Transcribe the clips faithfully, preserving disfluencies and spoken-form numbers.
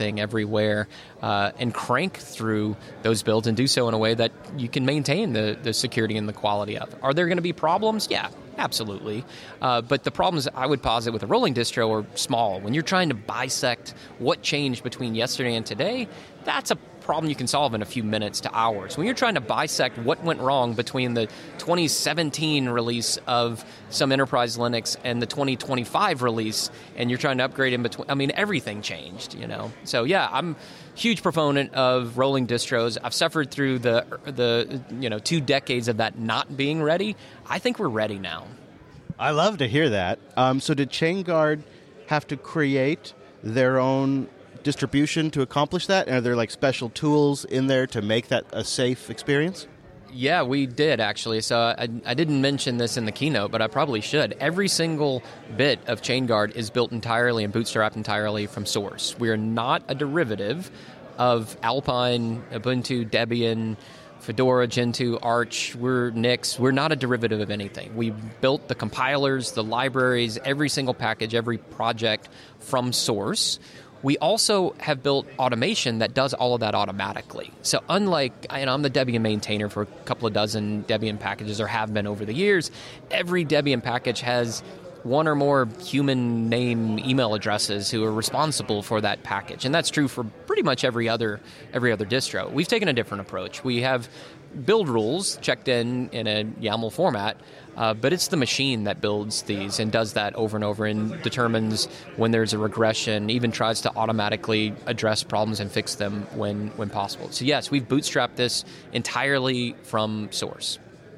everything, everywhere, uh, and crank through those builds and do so in a way that you can maintain the, the security and the quality of. Are there going to be problems? Yeah, absolutely. Uh, but the problems I would posit with a rolling distro are small. When you're trying to bisect what changed between yesterday and today, that's a problem you can solve in a few minutes to hours. When you're trying to bisect what went wrong between the twenty seventeen release of some enterprise Linux and the twenty twenty-five release, and you're trying to upgrade in between, I mean, everything changed, you know. So yeah, I'm a huge proponent of rolling distros. I've suffered through the the you know two decades of that not being ready. I think we're ready now. I love to hear that. Um, so did ChainGuard have to create their own distribution to accomplish that? And are there like special tools in there to make that a safe experience? Yeah, we did actually. So I, I didn't mention this in the keynote, but I probably should. Every single bit of ChainGuard is built entirely and bootstrapped entirely from source. We are not a derivative of Alpine, Ubuntu, Debian, Fedora, Gentoo, Arch, we're Nix. We're not a derivative of anything. We built the compilers, the libraries, every single package, every project from source. We also have built automation that does all of that automatically. So unlike, and I'm the Debian maintainer for a couple of dozen Debian packages, or have been over the years, every Debian package has one or more human name email addresses who are responsible for that package. And that's true for pretty much every other every other distro. We've taken a different approach. We have build rules checked in in a YAML format, uh, but it's the machine that builds these and does that over and over and determines when there's a regression, even tries to automatically address problems and fix them when, when possible. So yes, we've bootstrapped this entirely from source.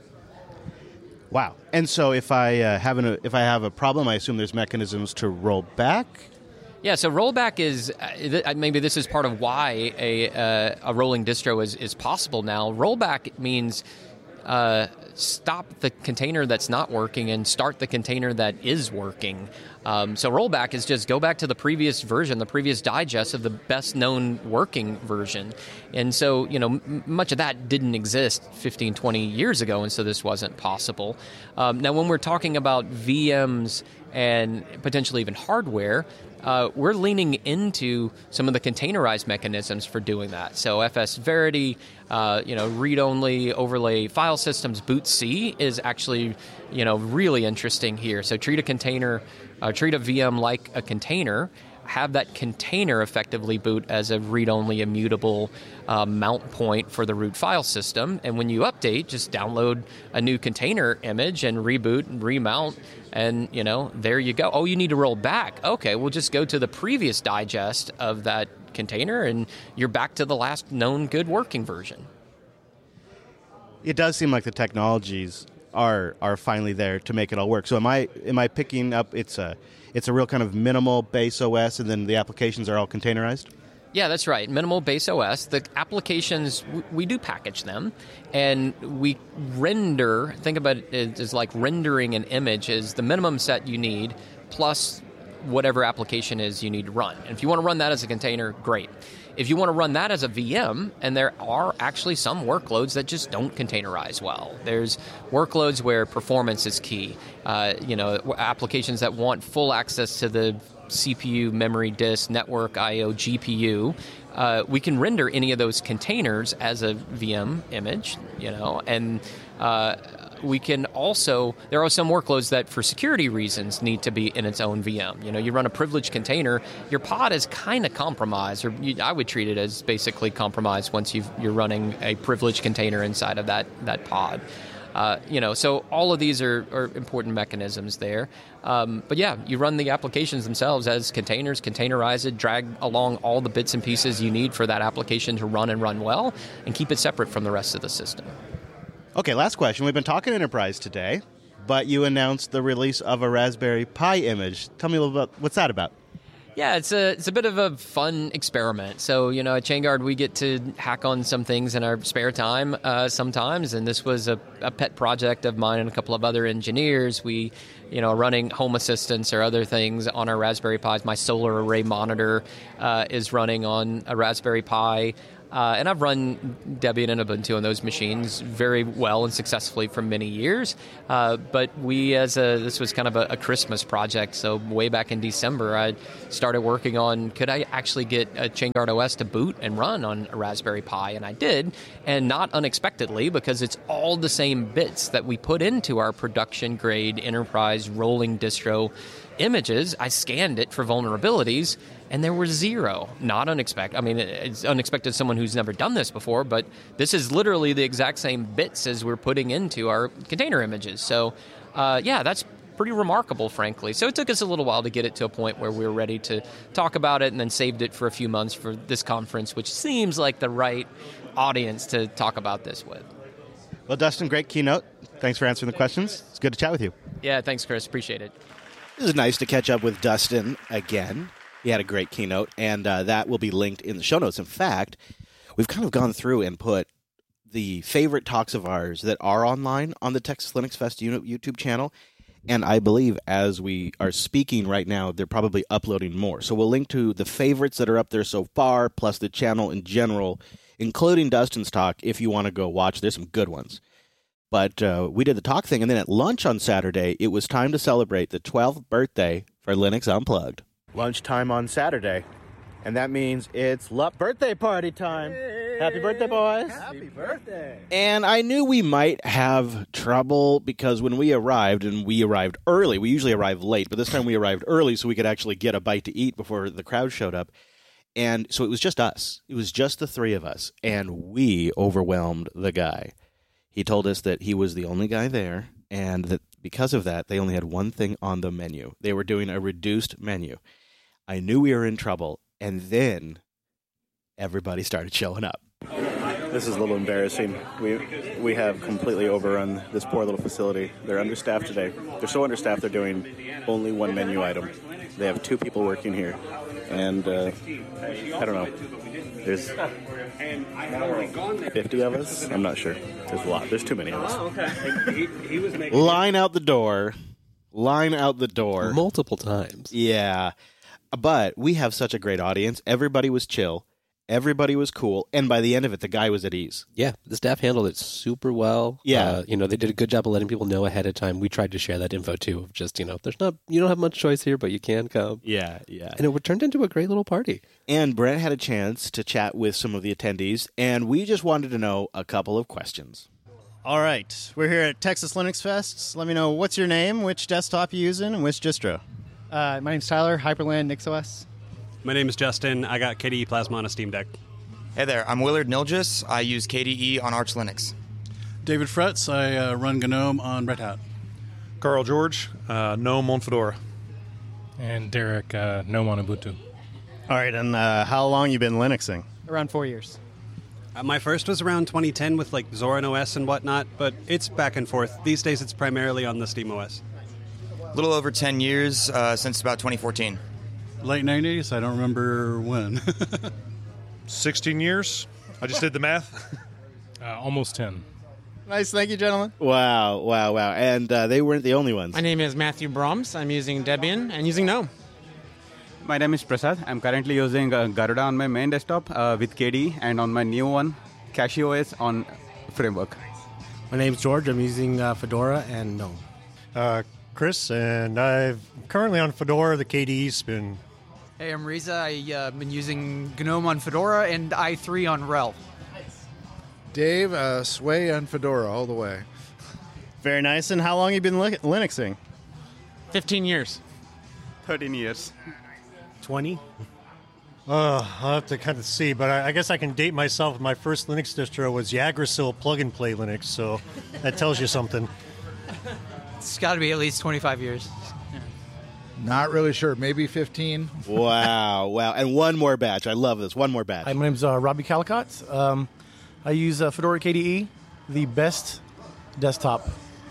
Wow. And so if I uh, have an, if I have a problem, I assume there's mechanisms to roll back? Yeah, so rollback is, uh, maybe this is part of why a uh, a rolling distro is, is possible now. Rollback means uh, stop the container that's not working and start the container that is working. Um, so rollback is just go back to the previous version, the previous digest of the best known working version. And so, you know, m- much of that didn't exist fifteen, twenty years ago, and so this wasn't possible. Um, now, when we're talking about V Ms and potentially even hardware, uh, we're leaning into some of the containerized mechanisms for doing that. So F S Verity, uh, you know, read-only overlay file systems, boot C is actually, you know, really interesting here. So treat a container, uh, treat a V M like a container, have that container effectively boot as a read-only immutable uh, mount point for the root file system. And when you update, just download a new container image and reboot and remount, and, you know, there you go. Oh, you need to roll back. Okay, we'll just go to the previous digest of that container, and you're back to the last known good working version. It does seem like the technologies are are finally there to make it all work. So am I am I picking up it's a it's a real kind of minimal base O S, and then the applications are all containerized? Yeah, that's right. Minimal base O S. The applications, we do package them, and we render, think about it as like rendering an image is the minimum set you need, plus whatever application is you need to run. And if you want to run that as a container, great. If you want to run that as a V M, and there are actually some workloads that just don't containerize well. There's workloads where performance is key. Uh, you know, applications that want full access to the C P U, memory, disk, network, I O, G P U. Uh, we can render any of those containers as a V M image, you know, and uh, we can also, there are some workloads that for security reasons need to be in its own V M. You know, you run a privileged container, your pod is kind of compromised, or you, I would treat it as basically compromised once you've, you're running a privileged container inside of that, that pod. Uh, you know, so all of these are, are important mechanisms there. Um, but yeah, you run the applications themselves as containers, containerize it, drag along all the bits and pieces you need for that application to run and run well, and keep it separate from the rest of the system. Okay, last question. We've been talking enterprise today, but you announced the release of a Raspberry Pi image. Tell me a little bit, what's that about? Yeah, it's a it's a bit of a fun experiment. So, you know, at ChainGuard, we get to hack on some things in our spare time uh, sometimes, and this was a, a pet project of mine and a couple of other engineers. We, you know, running Home Assistants or other things on our Raspberry Pis. My solar array monitor uh, is running on a Raspberry Pi. Uh, and I've run Debian and Ubuntu on those machines very well and successfully for many years. Uh, but we, as a this was kind of a, a Christmas project. So way back in December, I started working on could I actually get a ChainGuard O S to boot and run on a Raspberry Pi, and I did, and not unexpectedly because it's all the same bits that we put into our production grade enterprise rolling distro images. I scanned it for vulnerabilities, and there were zero. Not unexpected. I mean, it's unexpected to someone who's never done this before, but this is literally the exact same bits as we're putting into our container images. So, uh, yeah, that's pretty remarkable, frankly. So it took us a little while to get it to a point where we were ready to talk about it, and then saved it for a few months for this conference, which seems like the right audience to talk about this with. Well, Dustin, great keynote. Thanks for answering the questions. It's good to chat with you. Yeah, thanks, Chris. Appreciate it. It was nice to catch up with Dustin again. He had a great keynote, and uh, that will be linked in the show notes. In fact, we've kind of gone through and put the favorite talks of ours that are online on the Texas Linux Fest YouTube channel, and I believe as we are speaking right now, they're probably uploading more. So we'll link to the favorites that are up there so far, plus the channel in general, including Dustin's talk, if you want to go watch. There's some good ones. But uh, we did the talk thing, and then at lunch on Saturday, it was time to celebrate the twelfth birthday for Linux Unplugged. Lunchtime on Saturday, and that means it's L U P birthday party time. Hey, happy birthday, boys. Happy birthday. And I knew we might have trouble because when we arrived, and we arrived early, we usually arrive late, but this time we arrived early so we could actually get a bite to eat before the crowd showed up. And so it was just us. It was just the three of us, and we overwhelmed the guy. He told us that he was the only guy there, and that because of that, they only had one thing on the menu. They were doing a reduced menu. I knew we were in trouble, and then everybody started showing up. This is a little embarrassing. We we have completely overrun this poor little facility. They're understaffed today. They're so understaffed they're doing only one menu item. They have two people working here, and uh, I don't know. There's fifty of us? I'm not sure. There's a lot. There's too many of us. Line out the door. Line out the door. Multiple times. Yeah. But we have such a great audience. Everybody was chill. Everybody was cool. And by the end of it, the guy was at ease. Yeah, the staff handled it super well. Yeah. Uh, you know, they did a good job of letting people know ahead of time. We tried to share that info, too, of just, you know, there's not, you don't have much choice here, but you can come. Yeah, yeah. And it turned into a great little party. And Brent had a chance to chat with some of the attendees, and we just wanted to know a couple of questions. All right. We're here at Texas Linux Fest. Let me know what's your name, which desktop you using, and which distro. Uh, my name's Tyler, Hyperland, NixOS. My name is Justin. I got K D E Plasma on a Steam Deck. Hey there, I'm Willard Nilgis. I use K D E on Arch Linux. David Fretz. I uh, run GNOME on Red Hat. Carl George, uh, GNOME on Fedora. And Derek, uh, GNOME on Ubuntu. All right, and uh, how long you been Linuxing? Around four years. Uh, my first was around twenty ten with like Zorin O S and whatnot, but it's back and forth. These days it's primarily on the Steam O S. A little over ten years, uh, since about twenty fourteen. Late nineties? I don't remember when. sixteen years. I just did the math. uh, almost ten. Nice. Thank you, gentlemen. Wow, wow, wow. And uh, they weren't the only ones. My name is Matthew Brahms. I'm using Debian and using GNOME. My name is Prasad. I'm currently using uh, Garuda on my main desktop uh, with K D E, and on my new one, CachyOS on Framework. My name's George. I'm using uh, Fedora and GNOME. Uh, Chris, and I'm currently on Fedora. The K D E spin. Hey, I'm Riza. I've uh, been using GNOME on Fedora and i three on R H E L. Dave, uh, Sway on Fedora all the way. Very nice. And how long have you been li- Linuxing? fifteen years. thirteen years. twenty? Uh, I'll have to kind of see, but I, I guess I can date myself. My first Linux distro was Yggdrasil plug-and-play Linux, so that tells you something. It's got to be at least twenty-five years. Not really sure. Maybe fifteen. Wow, wow. And one more batch. I love this. One more batch. Hi, my name's uh, Robbie Calicott. Um, I use uh, Fedora K D E, the best desktop.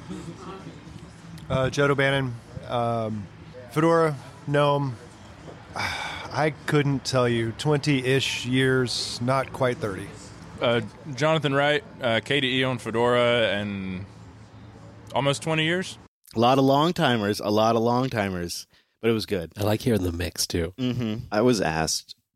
Uh, Judd O'Bannon, um, Fedora, GNOME. I couldn't tell you. twenty-ish years, not quite thirty. Uh, Jonathan Wright, uh, K D E on Fedora, and almost twenty years. A lot of long-timers, a lot of long-timers, but it was good. I like hearing the mix, too. Mm-hmm. I was asked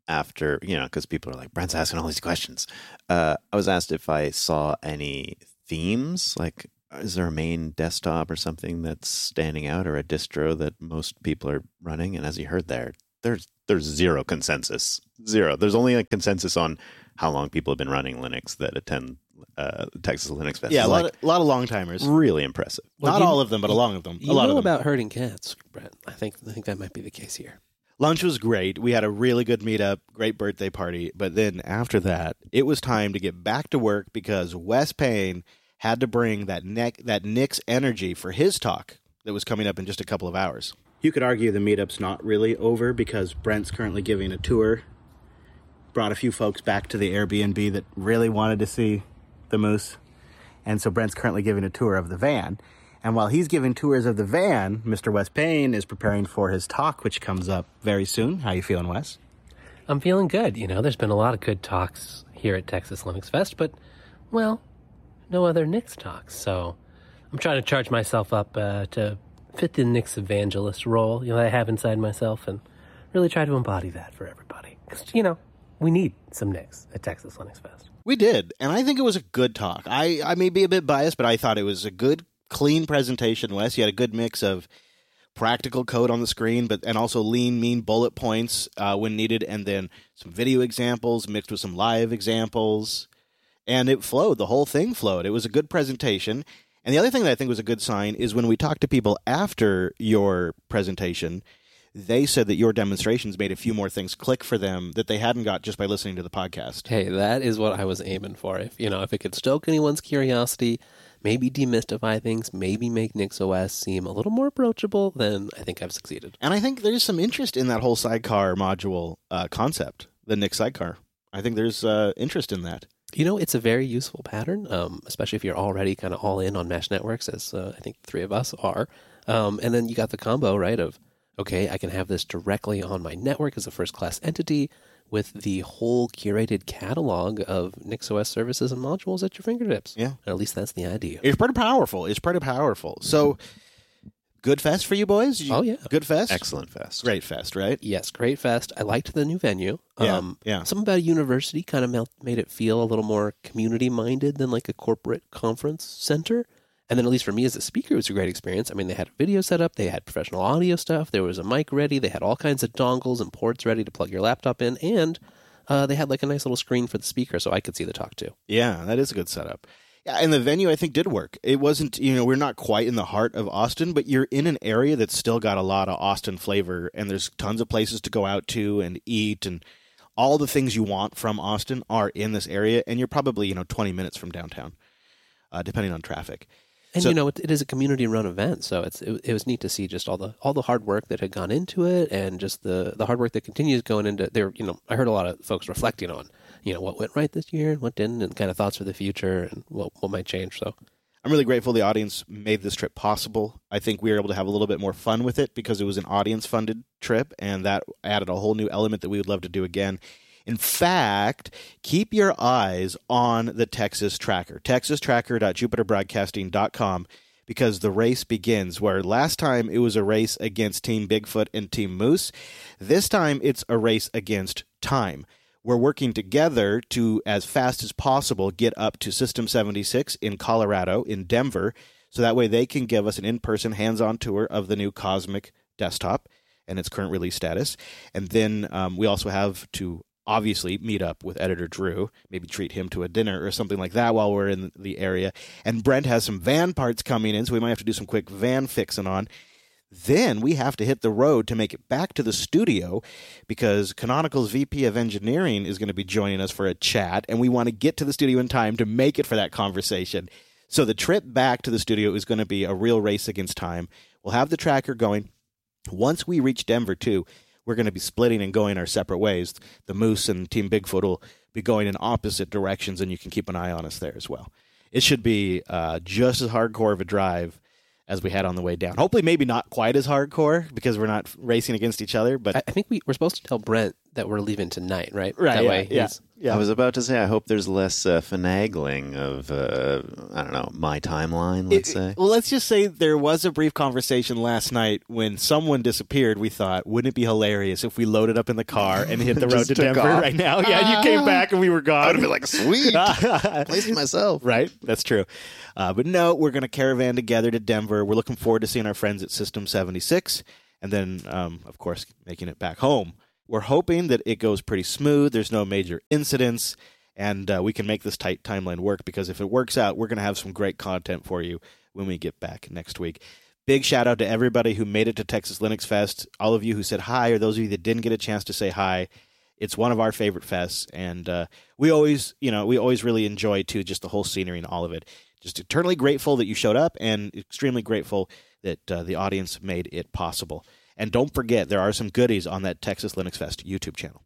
after, you know, because people are like, Brent's asking all these questions. Uh, I was asked if I saw any themes, like, is there a main desktop or something that's standing out, or a distro that most people are running? And as you heard there, there's there's zero consensus. Zero. There's only a consensus on how long people have been running Linux that attend uh, Texas Linux Fest. Yeah, a lot, like, of, a lot of long timers. Really impressive. Well, Not you- all of them, but a lot of them. You a lot know of them. about herding cats, Brent. I think I think that might be the case here. Lunch was great. We had a really good meetup, great birthday party. But then after that, it was time to get back to work because Wes Payne had to bring that neck, that Nick's energy for his talk that was coming up in just a couple of hours. You could argue the meetup's not really over because Brent's currently giving a tour. Brought a few folks back to the Airbnb that really wanted to see the moose. And so Brent's currently giving a tour of the van. And while he's giving tours of the van, Mister Wes Payne is preparing for his talk, which comes up very soon. How you feeling, Wes? I'm feeling good. You know, there's been a lot of good talks here at Texas Linux Fest, but, well, no other Nix talks. So I'm trying to charge myself up uh, to fit the Nix evangelist role, you know, I have inside myself, and really try to embody that for everybody. Because, you know, we need some Nix at Texas Linux Fest. We did, and I think it was a good talk. I, I may be a bit biased, but I thought it was a good, clean presentation, Wes. You had a good mix of practical code on the screen, but and also lean, mean bullet points uh, when needed, and then some video examples mixed with some live examples. And it flowed. The whole thing flowed. It was a good presentation. And the other thing that I think was a good sign is when we talked to people after your presentation, they said that your demonstrations made a few more things click for them that they hadn't got just by listening to the podcast. Hey, that is what I was aiming for. If you know, if it could stoke anyone's curiosity, maybe demystify things, maybe make NixOS seem a little more approachable, then I think I've succeeded. And I think there's some interest in that whole sidecar module uh, concept, the Nix sidecar. I think there's uh, interest in that. You know, it's a very useful pattern, um, especially if you're already kind of all in on mesh networks, as uh, I think the three of us are. Um, and then you got the combo, right, of, okay, I can have this directly on my network as a first-class entity with the whole curated catalog of NixOS services and modules at your fingertips. Yeah. Or at least that's the idea. It's pretty powerful. It's pretty powerful. So, good fest for you boys? You, oh, yeah. Good fest? Excellent fest. Great fest, right? Yes, great fest. I liked the new venue. Yeah, um, yeah. Something about a university kind of made it feel a little more community-minded than like a corporate conference center. And then at least for me as a speaker, it was a great experience. I mean, they had a video set up, they had professional audio stuff, there was a mic ready, they had all kinds of dongles and ports ready to plug your laptop in, and uh, they had like a nice little screen for the speaker so I could see the talk too. Yeah, that is a good setup. Yeah, and the venue I think did work. It wasn't, you know, we're not quite in the heart of Austin, but you're in an area that's still got a lot of Austin flavor, and there's tons of places to go out to and eat, and all the things you want from Austin are in this area, and you're probably, you know, twenty minutes from downtown, uh, depending on traffic. And So- you know, it, it is a community-run event, so it's it, it was neat to see just all the all the hard work that had gone into it, and just the, the hard work that continues going into there. You know, I heard a lot of folks reflecting on, you know, what went right this year and what didn't, and kind of thoughts for the future and what what might change. So I'm really grateful the audience made this trip possible. I think we were able to have a little bit more fun with it because it was an audience-funded trip, and that added a whole new element that we would love to do again. In fact, keep your eyes on the Texas Tracker, texas tracker dot jupiter broadcasting dot com, because the race begins, where last time it was a race against Team Bigfoot and Team Moose. This time it's a race against time. We're working together to, as fast as possible, get up to System seventy-six in Colorado, in Denver, so that way they can give us an in-person hands-on tour of the new Cosmic desktop and its current release status. And then um, we also have to obviously meet up with editor Drew, maybe treat him to a dinner or something like that while we're in the area. And Brent has some van parts coming in, so we might have to do some quick van fixing on. Then we have to hit the road to make it back to the studio because Canonical's V P of Engineering is going to be joining us for a chat, and we want to get to the studio in time to make it for that conversation. So the trip back to the studio is going to be a real race against time. We'll have the tracker going. Once we reach Denver, too, we're going to be splitting and going our separate ways. The Moose and Team Bigfoot will be going in opposite directions, and you can keep an eye on us there as well. It should be uh, just as hardcore of a drive as we had on the way down. Hopefully maybe not quite as hardcore because we're not racing against each other. But I, I think we, we're supposed to tell Brent that we're leaving tonight, right? Right, That yeah, way yeah. he's- Yeah. I was about to say, I hope there's less uh, finagling of, uh, I don't know, my timeline, let's It- say. Well, let's just say there was a brief conversation last night when someone disappeared. We thought, wouldn't it be hilarious if we loaded up in the car and hit the road Just to took Denver off. right now? Yeah, and you came back and we were gone. I would have been like, sweet. Placed myself. Right? That's true. Uh, but no, we're going to caravan together to Denver. We're looking forward to seeing our friends at System seventy-six and then, um, of course, making it back home. We're hoping that it goes pretty smooth. There's no major incidents. And uh, we can make this tight timeline work because if it works out, we're going to have some great content for you when we get back next week. Big shout out to everybody who made it to Texas Linux Fest, all of you who said hi, or those of you that didn't get a chance to say hi. It's one of our favorite fests, and uh, we always, you know, we always really enjoy, too, just the whole scenery and all of it. Just eternally grateful that you showed up and extremely grateful that uh, the audience made it possible. And don't forget, there are some goodies on that Texas Linux Fest YouTube channel.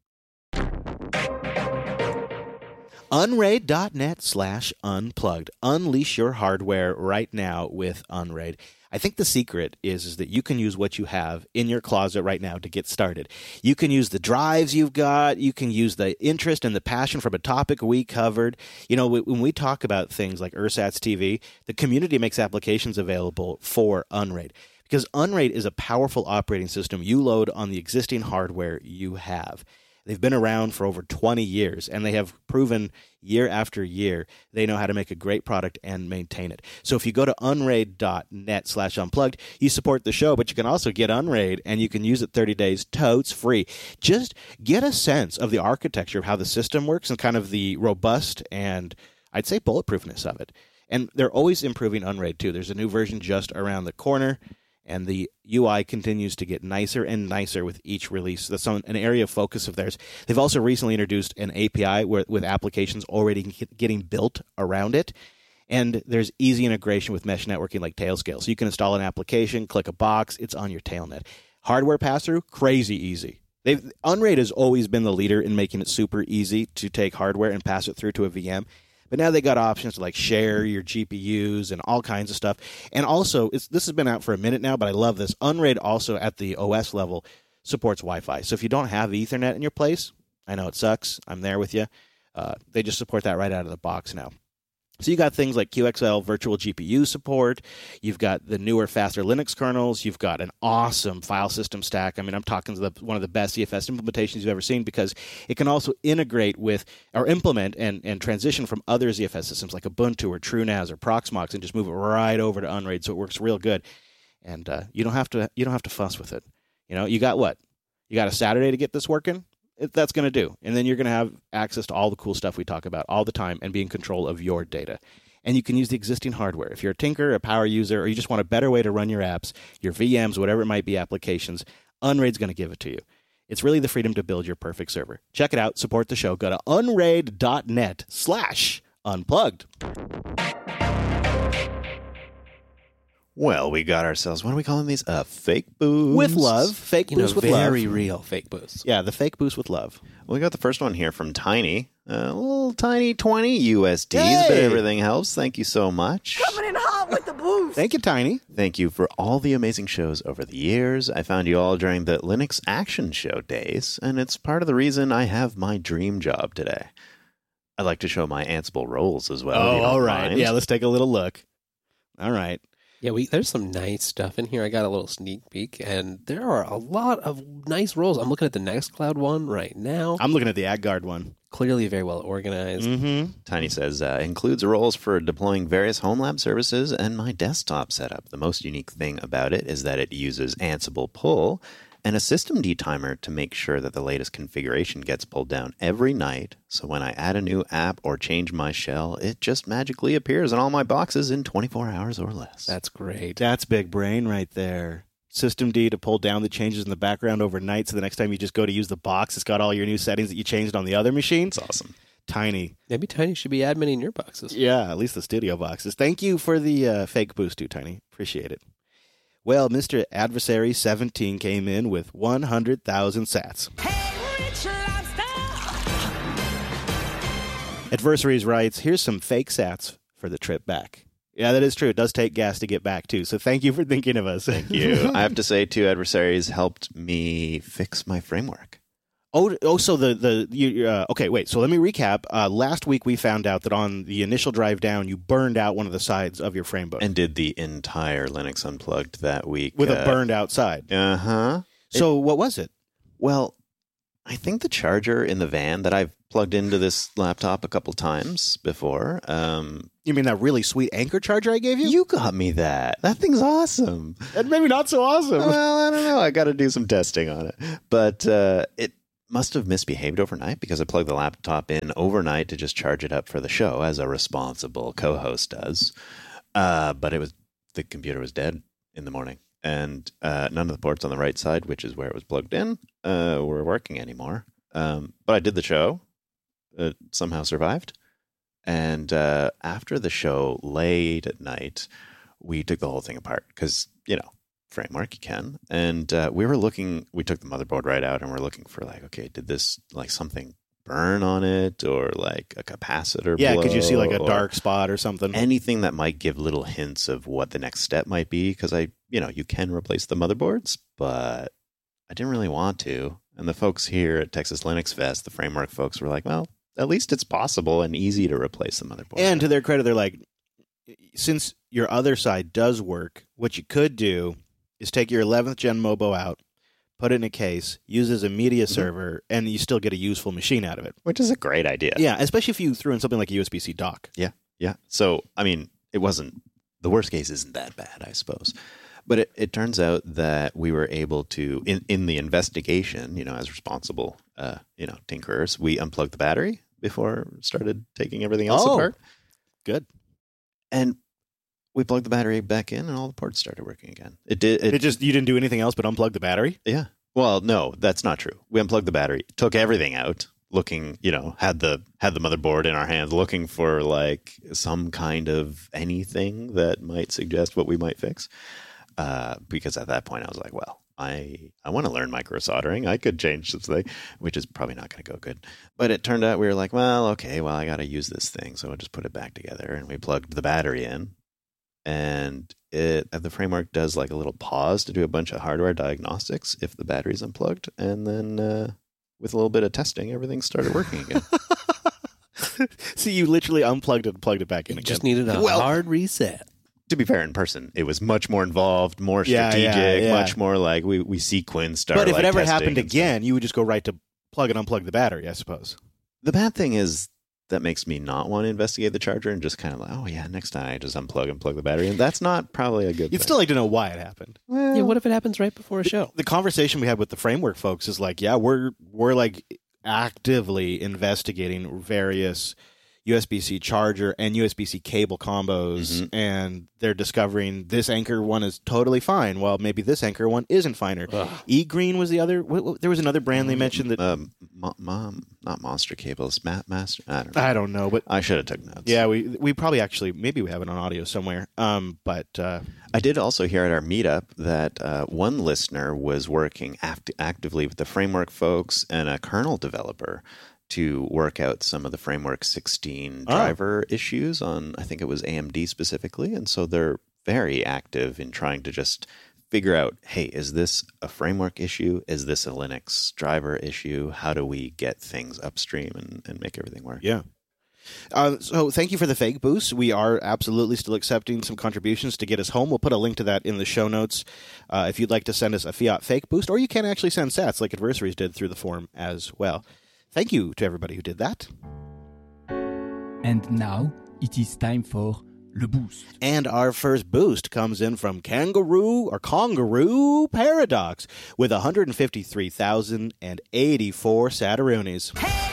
Unraid.net slash unplugged. Unleash your hardware right now with Unraid. I think the secret is, is that you can use what you have in your closet right now to get started. You can use the drives you've got. You can use the interest and the passion from a topic we covered. You know, when we talk about things like Ursats T V, the community makes applications available for Unraid. Because Unraid is a powerful operating system you load on the existing hardware you have. They've been around for over twenty years, and they have proven year after year they know how to make a great product and maintain it. So if you go to unraid.net slash unplugged, you support the show, but you can also get Unraid, and you can use it thirty days totes free. Just get a sense of the architecture of how the system works and kind of the robust and, I'd say, bulletproofness of it. And they're always improving Unraid, too. There's a new version just around the corner. And the U I continues to get nicer and nicer with each release. That's an area of focus of theirs. They've also recently introduced an A P I where, with applications already getting built around it. And there's easy integration with mesh networking like Tailscale. So you can install an application, click a box, it's on your Tailnet. Hardware pass-through, crazy easy. They've, Unraid has always been the leader in making it super easy to take hardware and pass it through to a V M. But now they got options to like share your G P Us and all kinds of stuff. And also, it's, this has been out for a minute now, but I love this. Unraid also at the O S level supports Wi-Fi. So if you don't have Ethernet in your place, I know it sucks. I'm there with you. Uh, they just support that right out of the box now. So you got things like Q X L virtual G P U support. You've got the newer, faster Linux kernels. You've got an awesome file system stack. I mean, I'm talking the, one of the best Z F S implementations you've ever seen because it can also integrate with or implement and, and transition from other Z F S systems like Ubuntu or TrueNAS or Proxmox and just move it right over to Unraid, so it works real good. And uh, you don't have to you don't have to fuss with it. You know, you got what? You got a Saturday to get this working? It, that's going to do. And then you're going to have access to all the cool stuff we talk about all the time and be in control of your data. And you can use the existing hardware. If you're a tinker, a power user, or you just want a better way to run your apps, your V Ms, whatever it might be, applications, Unraid's going to give it to you. It's really the freedom to build your perfect server. Check it out. Support the show. Go to unraid.net slash unplugged. Well, we got ourselves, what are we calling these? Uh, fake boosts? With love. Fake You know, boost with love. very real fake boosts. Yeah, the fake boost with love. Well, we got the first one here from Tiny. A little tiny twenty U S Ds, Hey! but everything helps. Thank you so much. Coming in hot with the boost. Thank you, Tiny. Thank you for all the amazing shows over the years. I found you all during the Linux Action Show days, and it's part of the reason I have my dream job today. I'd like to show my Ansible roles as well. if Oh, you don't all right. mind. Yeah, let's take a little look. All right. Yeah, we there's some nice stuff in here. I got a little sneak peek, and there are a lot of nice roles. I'm looking at the Nextcloud one right now. I'm looking at the AdGuard one. Clearly very well organized. Mm-hmm. Tiny says, uh, includes roles for deploying various home lab services and my desktop setup. The most unique thing about it is that it uses Ansible pull and a systemd timer to make sure that the latest configuration gets pulled down every night. So when I add a new app or change my shell, it just magically appears in all my boxes in twenty-four hours or less. That's great. That's big brain right there. Systemd to pull down the changes in the background overnight, so the next time you just go to use the box, it's got all your new settings that you changed on the other machine. It's awesome. Tiny. Maybe Tiny should be admin in your boxes. Yeah, at least the studio boxes. Thank you for the uh, fake boost, too, Tiny. Appreciate it. Well, Mister Adversary seventeen came in with one hundred thousand sats. Adversaries writes, here's some fake sats for the trip back. Yeah, that is true. It does take gas to get back, too. So thank you for thinking of us. Thank you. I have to say, too, Adversaries helped me fix my framework. Oh, oh, so the the you, uh, okay. Wait. So let me recap. Uh, last week we found out that on the initial drive down, you burned out one of the sides of your frame book And did the entire Linux Unplugged that week. with uh, a burned out side. Uh huh. So what was it? Well, I think the charger in the van that I've plugged into this laptop a couple times before. Um, You mean that really sweet Anker charger I gave you? you got me that. That thing's awesome. And maybe not so awesome. Well, I don't know. I got to do some testing on it. But uh, it must have misbehaved overnight because I plugged the laptop in overnight to just charge it up for the show, as a responsible co-host does. Uh, but it was the computer was dead in the morning, and uh, none of the ports on the right side, which is where it was plugged in, uh, were working anymore. Um, but I did the show. It somehow survived. And uh, after the show, late at night, we took the whole thing apart because, you know, framework you can. And uh, we were looking, we took the motherboard right out and we're looking for like, okay, did this like something burn on it or like a capacitor Yeah, blow could you see like a or dark spot or something? anything that might give little hints of what the next step might be? Because I, you know, you can replace the motherboards, but I didn't really want to. And the folks here at Texas Linux Fest, the framework folks, were like, well, at least it's possible and easy to replace the motherboard. And to their credit, they're like, since your other side does work, what you could do is take your eleventh gen Mobo out, put it in a case, use it as a media Mm-hmm. server, and you still get a useful machine out of it. Which is a great idea. Yeah, especially if you threw in something like a U S B C dock. Yeah, yeah. So, I mean, it wasn't, the worst case isn't that bad, I suppose. But it, it turns out that we were able to, in, in the investigation, you know, as responsible, uh, you know, tinkerers, we unplugged the battery before started taking everything else Oh, apart. Good. And we plugged the battery back in and all the ports started working again. It did. It, It just, you didn't do anything else but unplug the battery? yeah. Well, no, that's not true. We unplugged the battery, took everything out, looking, you know, had the had the motherboard in our hands, looking for like some kind of anything that might suggest what we might fix. Uh, because at that point I was like, well, I I want to learn micro soldering. I could change this thing, which is probably not going to go good. But it turned out we were like, well, okay, well, I got to use this thing, so we'll just put it back together. And we plugged the battery in, and it the framework does like a little pause to do a bunch of hardware diagnostics if the battery's unplugged, and then uh, with a little bit of testing, everything started working again. See, you literally unplugged it and plugged it back in again. Just needed a Well- hard reset. To be fair, in person, it was much more involved, more Yeah, strategic, yeah, yeah. much more like we, we sequenced our But if like, it ever testing happened and stuff. again, you would just go right to plug and unplug the battery, I suppose. The bad thing is that makes me not want to investigate the charger and just kind of like, oh yeah, next time I just unplug and plug the battery, and that's not probably a good You'd thing. still like to know why it happened. Yeah, what if it happens right before a show? The conversation we had with the framework folks is like, yeah, we're we're like actively investigating various U S B C charger and U S B C cable combos, Mm-hmm. and they're discovering this Anker one is totally fine, while maybe this Anker one isn't finer. E Green was the other. What, what, there was another brand they mentioned that um, mo- mom, not Monster Cables, Ma- Master. I don't know. I don't know, but I should have took notes. yeah, we we probably actually maybe we have it on audio somewhere. Um, but uh, I did also hear at our meetup that uh, one listener was working act- actively with the framework folks and a kernel developer to work out some of the Framework sixteen Oh. driver issues on, I think it was A M D specifically. And so they're very active in trying to just figure out, hey, is this a framework issue? Is this a Linux driver issue? How do we get things upstream and, and make everything work? yeah. Uh, so thank you for the fake boost. We are absolutely still accepting some contributions to get us home. We'll put a link to that in the show notes uh, if you'd like to send us a fiat fake boost, or you can actually send sats like Adversaries did through the forum as well. Thank you to everybody who did that. And now it is time for Le Boost. And our first boost comes in from Kangaroo or Kangaroo Paradox with one hundred fifty-three thousand eighty-four Sataroonies. Hey!